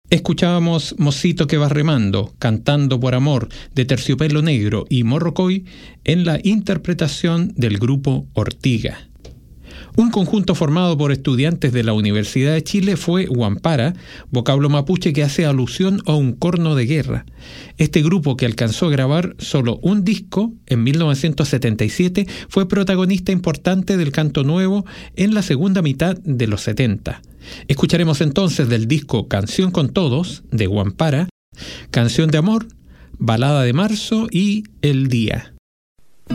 Escuchábamos Mocito que va remando, Cantando por amor, de Terciopelo Negro y Morrocoy, en la interpretación del grupo Ortiga. Un conjunto formado por estudiantes de la Universidad de Chile fue Huampara, vocablo mapuche que hace alusión a un corno de guerra. Este grupo, que alcanzó a grabar solo un disco en 1977, fue protagonista importante del canto nuevo en la segunda mitad de los 70. Escucharemos entonces del disco Canción con Todos, de Huampara, Canción de Amor, Balada de Marzo y El Día.